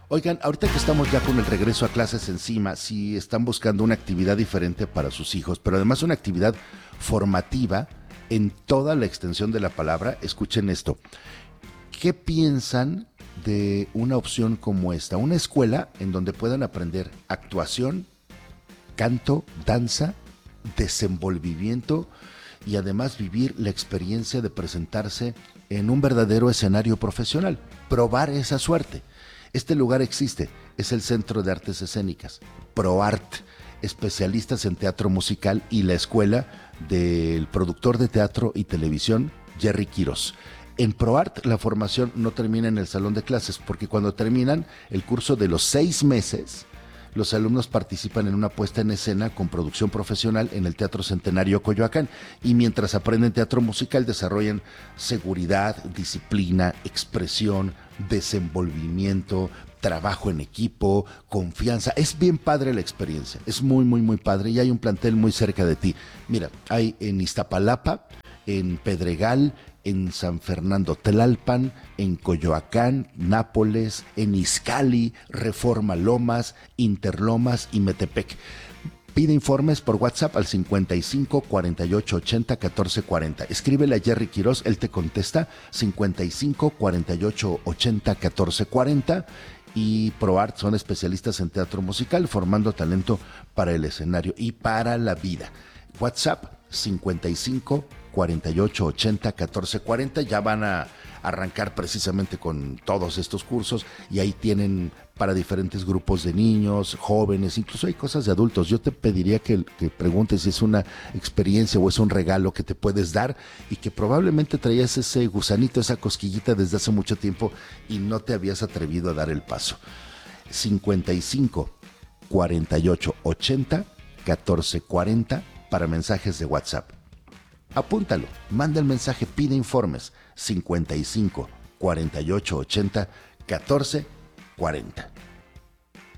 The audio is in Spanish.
Oigan, ahorita que estamos ya con el regreso a clases encima, si están buscando una actividad diferente para sus hijos, pero además una actividad formativa en toda la extensión de la palabra, escuchen esto. ¿Qué piensan de una opción como esta? Una escuela en donde puedan aprender actuación, canto, danza, desenvolvimiento y además vivir la experiencia de presentarse en un verdadero escenario profesional, probar esa suerte. Este lugar existe, es el Centro de Artes Escénicas, ProArt, especialistas en teatro musical y la escuela del productor de teatro y televisión Jerry Quiros. En ProArt la formación no termina en el salón de clases, porque cuando terminan el curso de los 6 meses, los alumnos participan en una puesta en escena con producción profesional en el Teatro Centenario Coyoacán, y mientras aprenden teatro musical desarrollan seguridad, disciplina, expresión, desenvolvimiento, trabajo en equipo, confianza. Es bien padre la experiencia, es muy, muy, muy padre, y hay un plantel muy cerca de ti. Mira, hay en Iztapalapa, en Pedregal, en San Fernando Tlalpan, en Coyoacán, Nápoles, en Izcalli, Reforma Lomas, Interlomas y Metepec. Pide informes por WhatsApp al 55 48 80 14 40. Escríbele a Jerry Quiroz, él te contesta 55 48 80 14 40. Y ProArt son especialistas en teatro musical, formando talento para el escenario y para la vida. WhatsApp 55 48 80 14 40. Ya van a arrancar precisamente con todos estos cursos, y ahí tienen para diferentes grupos de niños, jóvenes, incluso hay cosas de adultos. Yo te pediría que preguntes si es una experiencia o es un regalo que te puedes dar y que probablemente traías ese gusanito, esa cosquillita desde hace mucho tiempo y no te habías atrevido a dar el paso. 55 48 80 14 40 para mensajes de WhatsApp. Apúntalo, manda el mensaje, pide informes 55 48 80 14 40.